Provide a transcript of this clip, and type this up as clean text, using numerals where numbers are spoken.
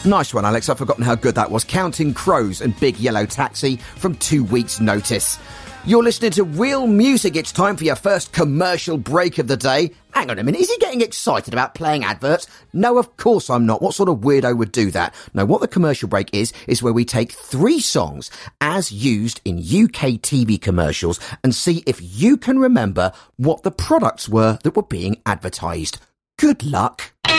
Nice one, Alex. I've forgotten how good that was. Counting Crows and Big Yellow Taxi from 2 Weeks' Notice. You're listening to Real Music. It's time for your first commercial break of the day. Hang on a minute, is he getting excited about playing adverts? No, of course I'm not. What sort of weirdo would do that? No, what the commercial break is where we take 3 songs as used in UK TV commercials and see if you can remember what the products were that were being advertised. Good luck.